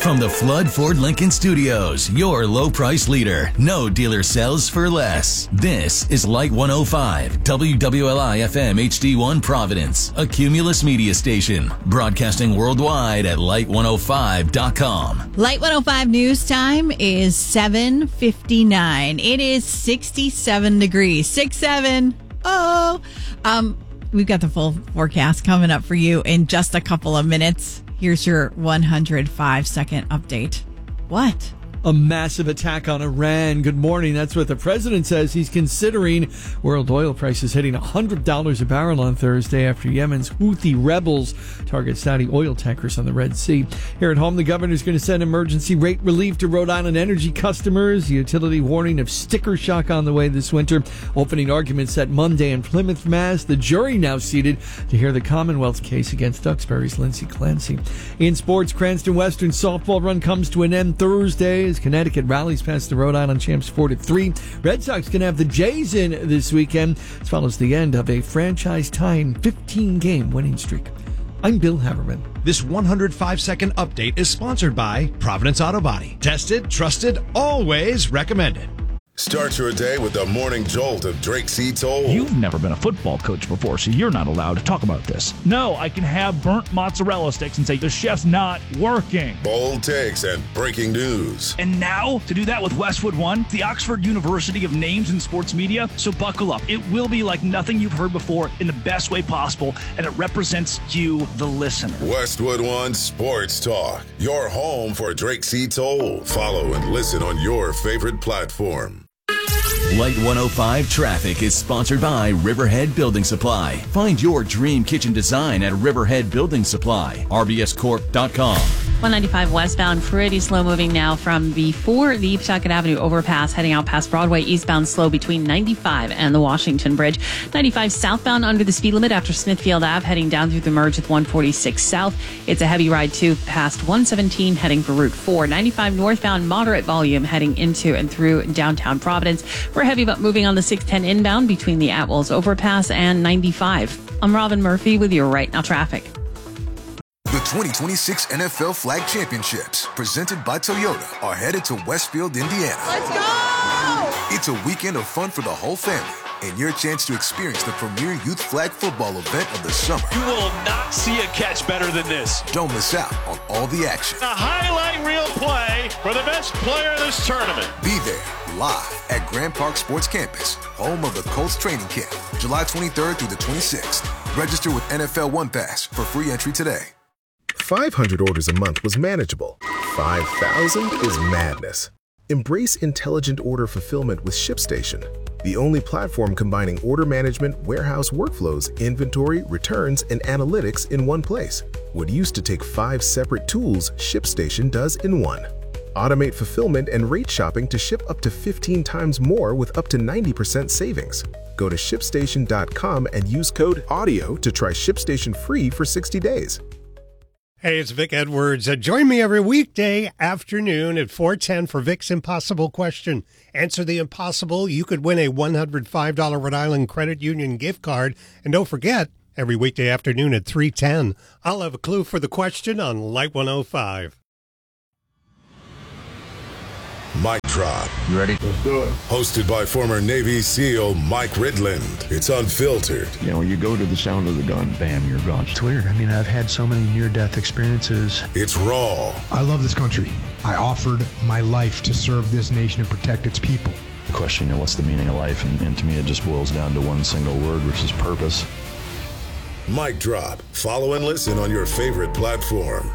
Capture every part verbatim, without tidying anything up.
From the Flood Ford Lincoln Studios, your low price leader. No dealer sells for less. This is Light one oh five, W W L I F M H D one Providence, a Cumulus media station, broadcasting worldwide at light one oh five dot com. Light one oh five news time is seven fifty-nine. It is sixty-seven degrees. six seven. Oh. Um, we've got the full forecast coming up for you in just a couple of minutes. Here's your one hundred five second update. What? A massive attack on Iran. Good morning. That's what the president says. He's considering. World oil prices hitting one hundred dollars a barrel on Thursday after Yemen's Houthi rebels target Saudi oil tankers on the Red Sea. Here at home, the governor's going to send emergency rate relief to Rhode Island Energy customers. The utility warning of sticker shock on the way this winter. Opening arguments set Monday in Plymouth, Mass. The jury now seated to hear the Commonwealth's case against Duxbury's Lindsay Clancy. In sports, Cranston Western softball run comes to an end Thursday. Connecticut rallies past the Rhode Island champs four to three. Red Sox can have the Jays in this weekend. This follows the end of a franchise-tying fifteen game winning streak. I'm Bill Haverman. This one hundred five second update is sponsored by Providence Auto Body. Tested, trusted, always recommended. Start your day with the morning jolt of Drake C. Toll. You've never been a football coach before, so you're not allowed to talk about this. No, I can have burnt mozzarella sticks and say the chef's not working. Bold takes and breaking news. And now, to do that with Westwood One, the Oxford University of names in sports media. So buckle up. It will be like nothing you've heard before in the best way possible, and it represents you, the listener. Westwood One Sports Talk, your home for Drake C. Toll. Follow and listen on your favorite platform. Light one oh five traffic is sponsored by Riverhead Building Supply. Find your dream kitchen design at Riverhead Building Supply. R B S corp dot com. one ninety-five westbound, pretty slow moving now from before the Pawtucket Avenue overpass, heading out past Broadway, eastbound slow between ninety-five and the Washington Bridge. ninety-five southbound under the speed limit after Smithfield Ave, heading down through the merge with one forty-six south. It's a heavy ride too past one seventeen, heading for Route four. ninety-five northbound, moderate volume heading into and through downtown Providence. We're heavy but moving on the six ten inbound between the Atwells overpass and ninety-five. I'm Robin Murphy with your Right Now traffic. The twenty twenty-six N F L Flag Championships, presented by Toyota, are headed to Westfield, Indiana. Let's go! It's a weekend of fun for the whole family and your chance to experience the premier youth flag football event of the summer. You will not see a catch better than this. Don't miss out on all the action. A highlight reel play for the best player of this tournament. Be there live at Grand Park Sports Campus, home of the Colts training camp, July twenty-third through the twenty-sixth. Register with N F L One Pass for free entry today. five hundred orders a month was manageable. five thousand is madness. Embrace intelligent order fulfillment with ShipStation, the only platform combining order management, warehouse workflows, inventory, returns, and analytics in one place. What used to take five separate tools, ShipStation does in one. Automate fulfillment and rate shopping to ship up to fifteen times more with up to ninety percent savings. Go to ship station dot com and use code AUDIO to try ShipStation free for sixty days. Hey, it's Vic Edwards. Uh, join me every weekday afternoon at four ten for Vic's Impossible Question. Answer the impossible. You could win a one hundred five dollars Rhode Island Credit Union gift card. And don't forget, every weekday afternoon at three ten, I'll have a clue for the question on Light one oh five. Mic Drop. You ready? Let's do it. Hosted by former Navy SEAL Mike Ridland. It's unfiltered. You know, you go to the sound of the gun, bam, you're gone. It's weird. I mean, I've had so many near-death experiences. It's raw. I love this country. I offered my life to serve this nation and protect its people. The question, you know, what's the meaning of life? And, and to me, it just boils down to one single word, which is purpose. Mic Drop. Follow and listen on your favorite platform.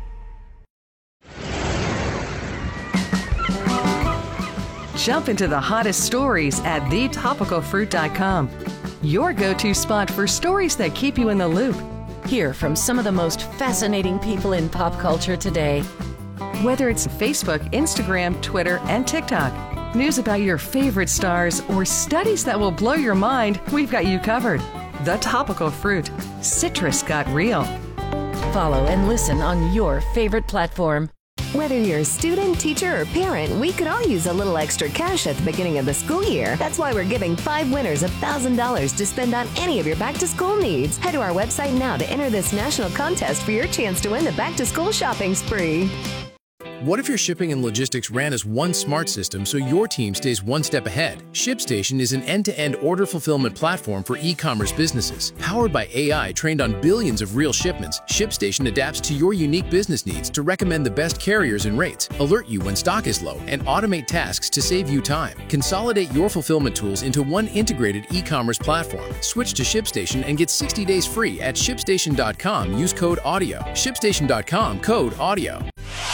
Jump into the hottest stories at the topical fruit dot com. Your go-to spot for stories that keep you in the loop. Hear from some of the most fascinating people in pop culture today. Whether it's Facebook, Instagram, Twitter, and TikTok, news about your favorite stars, or studies that will blow your mind, we've got you covered. The Topical Fruit. Citrus got real. Follow and listen on your favorite platform. Whether you're a student, teacher, or parent, we could all use a little extra cash at the beginning of the school year. That's why we're giving five winners one thousand dollars to spend on any of your back-to-school needs. Head to our website now to enter this national contest for your chance to win the back-to-school shopping spree. What if your shipping and logistics ran as one smart system so your team stays one step ahead? ShipStation is an end-to-end order fulfillment platform for e-commerce businesses. Powered by A I trained on billions of real shipments, ShipStation adapts to your unique business needs to recommend the best carriers and rates, alert you when stock is low, and automate tasks to save you time. Consolidate your fulfillment tools into one integrated e-commerce platform. Switch to ShipStation and get sixty days free at shipstation dot com. Use code AUDIO. shipstation dot com, code AUDIO.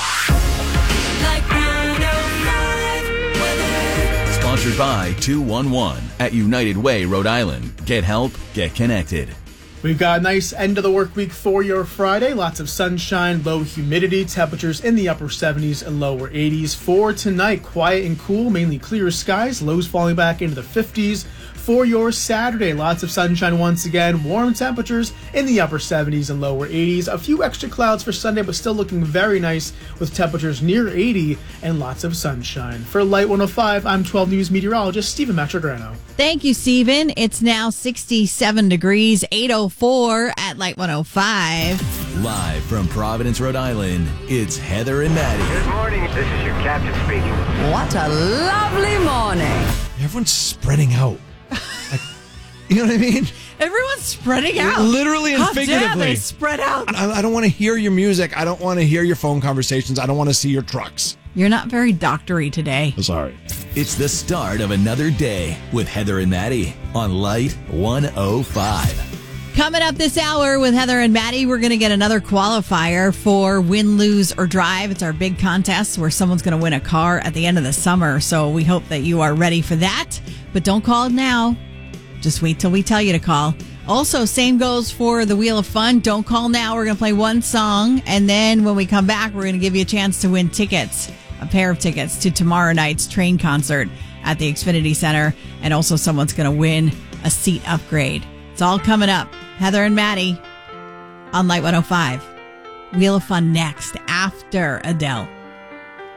Sponsored by two one one at United Way, Rhode Island. Get help, get connected. We've got a nice end of the work week for your Friday. Lots of sunshine, low humidity, temperatures in the upper seventies and lower eighties. For tonight, quiet and cool, mainly clear skies, lows falling back into the fifties. For your Saturday, lots of sunshine once again, warm temperatures in the upper seventies and lower eighties. A few extra clouds for Sunday, but still looking very nice with temperatures near eighty and lots of sunshine. For Light one oh five, I'm twelve News meteorologist Stephen Matrograno. Thank you, Stephen. It's now sixty-seven degrees, eight oh four at Light one oh five. Live from Providence, Rhode Island, it's Heather and Maddie. Good morning. This is your captain speaking. What a lovely morning. Everyone's spreading out. Like, you know what I mean? Everyone's spreading out. Literally and How figuratively. dare they spread out. I, I don't want to hear your music. I don't want to hear your phone conversations. I don't want to see your trucks. You're not very doctory today. Sorry. It's the start of another day with Heather and Maddie on Light one oh five. Coming up this hour with Heather and Maddie, we're going to get another qualifier for Win, Lose, or Drive. It's our big contest where someone's going to win a car at the end of the summer. So we hope that you are ready for that. But don't call now. Just wait till we tell you to call. Also, same goes for the Wheel of Fun. Don't call now. We're going to play one song. And then when we come back, we're going to give you a chance to win tickets, a pair of tickets to tomorrow night's Train concert at the Xfinity Center. And also someone's going to win a seat upgrade. It's all coming up. Heather and Maddie on Light one oh five. Wheel of Fun next after Adele.